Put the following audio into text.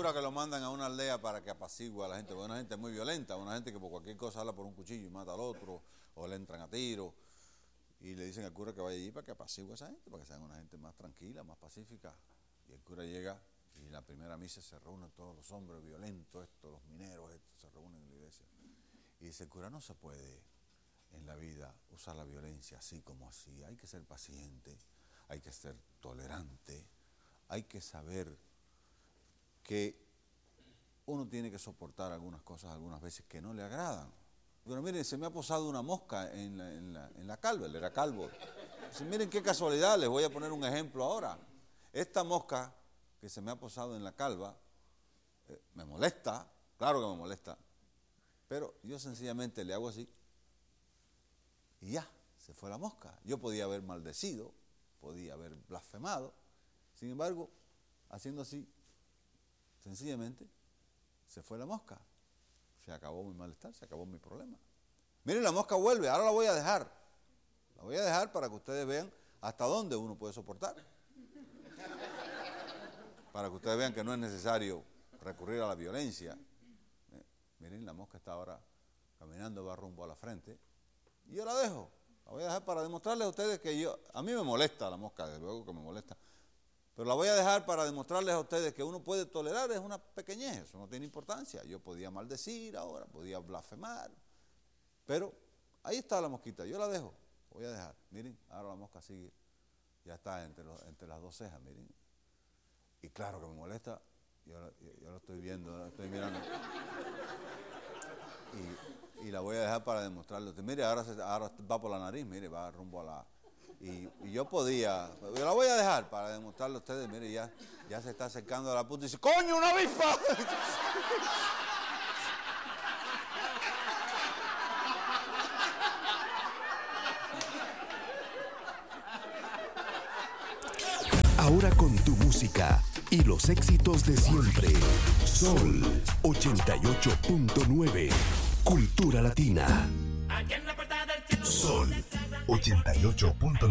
cura que lo mandan a una aldea para que apacigüe a la gente, porque una gente muy violenta, una gente que por cualquier cosa habla por un cuchillo y mata al otro, o le entran a tiro, y le dicen al cura que vaya allí para que apacigüe a esa gente, para que sean una gente más tranquila, más pacífica. Y el cura llega y en la primera misa se reúnen todos los hombres violentos, los mineros, se reúnen en la iglesia. Y dice el cura, no se puede en la vida usar la violencia así como así, hay que ser paciente, hay que ser tolerante, hay que saber que uno tiene que soportar algunas cosas algunas veces que no le agradan. Pero miren, se me ha posado una mosca en la calva, él era calvo. Dice, miren qué casualidad, les voy a poner un ejemplo ahora. Esta mosca que se me ha posado en la calva me molesta, claro que me molesta, pero yo sencillamente le hago así y ya, se fue la mosca. Yo podía haber maldecido, podía haber blasfemado, sin embargo, haciendo así, sencillamente, se fue la mosca. Se acabó mi malestar, se acabó mi problema. Miren, la mosca vuelve, ahora la voy a dejar. La voy a dejar para que ustedes vean hasta dónde uno puede soportar. Para que ustedes vean que no es necesario recurrir a la violencia. Miren, la mosca está ahora caminando, va rumbo a la frente. Y yo la dejo. La voy a dejar para demostrarles a ustedes que a mí me molesta la mosca, desde luego que me molesta. Pero la voy a dejar para demostrarles a ustedes que uno puede tolerar, es una pequeñez, eso no tiene importancia. Yo podía maldecir ahora, podía blasfemar, pero ahí está la mosquita, yo la dejo, voy a dejar. Miren, ahora la mosca sigue, ya está entre las dos cejas, miren. Y claro que me molesta, yo lo estoy viendo, lo estoy mirando. Y la voy a dejar para demostrarles. Mire, ahora va por la nariz, mire, va rumbo a la... Y yo la voy a dejar para demostrarle a ustedes, mire, ya se está acercando a la punta y dice, ¡coño, una avispa! Ahora con tu música y los éxitos de siempre. Sol 88.9. Cultura Latina. Sol 88.9.